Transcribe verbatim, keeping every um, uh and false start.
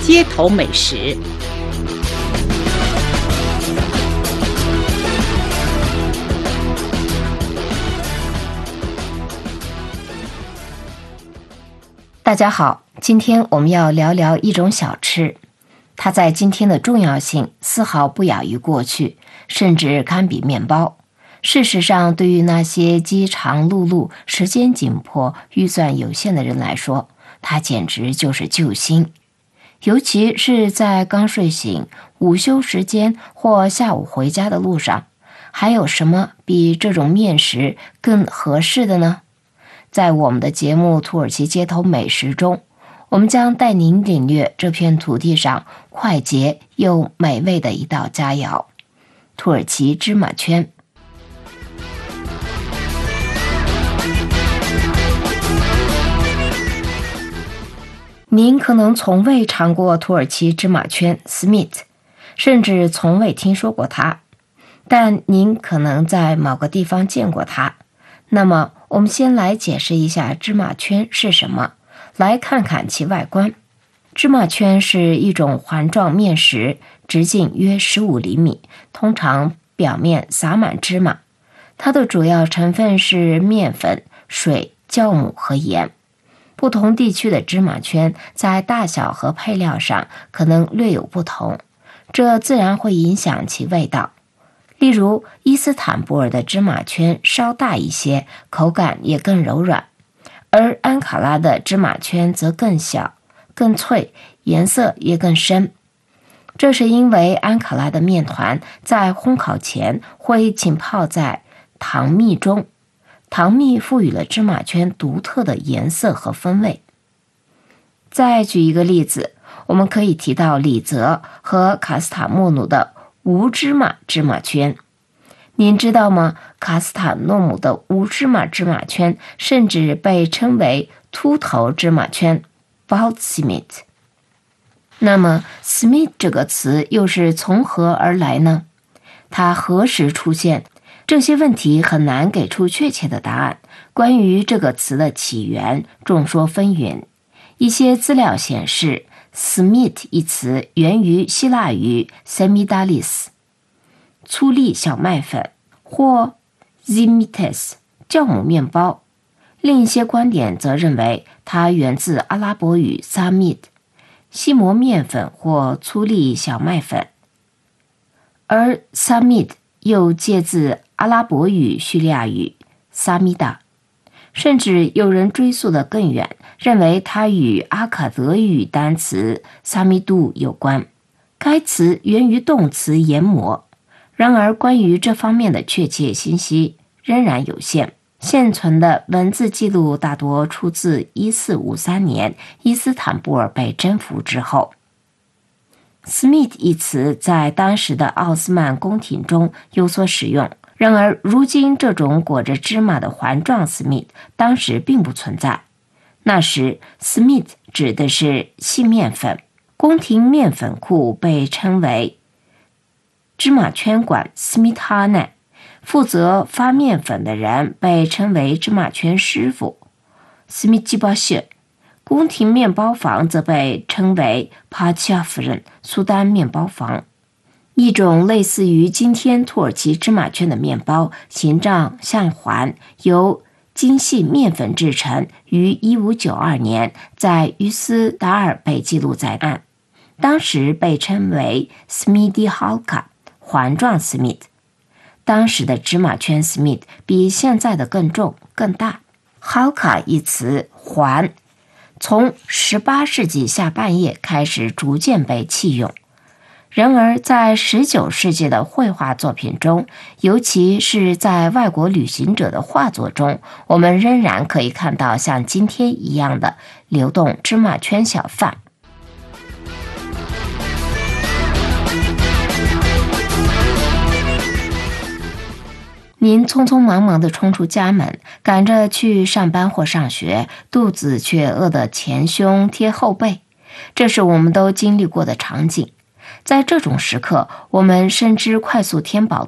街头美食。 大家好，今天我们要聊聊一种小吃，它在今天的重要性丝毫不亚于过去，甚至堪比面包。事实上，对于那些饥肠辘辘、时间紧迫、预算有限的人来说，它简直就是救星。尤其是在刚睡醒、午休时间或下午回家的路上，还有什么比这种面食更合适的呢？在我们的节目《土耳其街头美食》中，我们将带您领略这片土地上快捷又美味的一道佳肴——土耳其芝麻圈。您可能从未尝过土耳其芝麻圈 simit， 甚至从未听说过它，但您可能在某个地方见过它。那么，我们先来解释一下芝麻圈是什么，来看看其外观。芝麻圈是一种环状面食，直径约十五厘米，通常表面撒满芝麻。它的主要成分是面粉、水、酵母和盐。不同地区的芝麻圈在大小和配料上可能略有不同，这自然会影响其味道。例如，伊斯坦布尔的芝麻圈稍大一些，口感也更柔软，而安卡拉的芝麻圈则更小、更脆，颜色也更深。这是因为安卡拉的面团在烘烤前会浸泡在糖蜜中，糖蜜赋予了芝麻圈独特的颜色和风味。再举一个例子，我们可以提到里泽和卡斯塔莫努的无芝麻芝麻圈。您知道吗？卡斯塔诺姆的无芝麻芝麻圈甚至被称为秃头芝麻圈 bald simit。 那么 simit 这个词又是从何而来呢？它何时出现？这些问题很难给出确切的答案。关于这个词的起源，众说纷纭。一些资料显示，Smit 一词源于希腊语 semidalis， 粗粒小麦粉，或 zimites 酵母面包。另一些观点则认为它源自阿拉伯语 samid， 细磨面粉或粗粒小麦粉，而 samid 又借自阿拉伯语叙利亚语 samida。甚至有人追溯得更远，认为它与阿卡德语单词萨米杜有关。该词源于动词研磨，然而关于这方面的确切信息仍然有限。现存的文字记录大多出自一四五三年伊斯坦布尔被征服之后。Smit 一词在当时的奥斯曼宫廷中有所使用，然而如今这种裹着芝麻的环状 Smit 当时并不存在。那时 Smit 指的是细面粉，宫廷面粉库被称为芝麻圈馆 Smithane， 负责发面粉的人被称为芝麻圈师傅 Smitjibashi， 宫廷面包房则被称为帕齐亚夫人苏丹面包房。一种类似于今天土耳其芝麻圈的面包，形状像环，由精细面粉制成，于一五九二年在于斯达尔被记录在案，当时被称为 Smidi Halka 环状 Smit。 当时的芝麻圈 Smit 比现在的更重更大。 Halka 一词环从十八世纪下半叶开始逐渐被弃用，然而在十九世纪的绘画作品中，尤其是在外国旅行者的画作中，我们仍然可以看到像今天一样的流动芝麻圈小贩。您匆匆忙忙地冲出家门，赶着去上班或上学，肚子却饿得前胸贴后背，这是我们都经历过的场景。在这种时刻，我们深知快速填饱